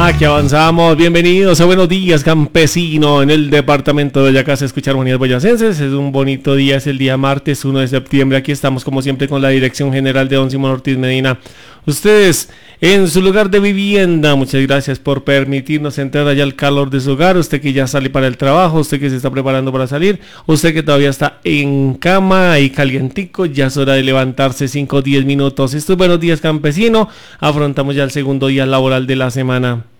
Aquí avanzamos, bienvenidos a Buenos Días Campesino en el departamento de Boyacá. Se escucha Armonías Boyacenses, es un bonito día, es el día martes 1 de septiembre. Aquí estamos como siempre con la dirección general de don Simón Ortiz Medina. Ustedes en su lugar de vivienda, muchas gracias por permitirnos entrar allá al calor de su hogar. Usted que ya sale para el trabajo, usted que se está preparando para salir, usted que todavía está en cama ahí calientico, ya es hora de levantarse 5 o 10 minutos. Esto es Buenos Días Campesino, afrontamos ya el segundo día laboral de la semana.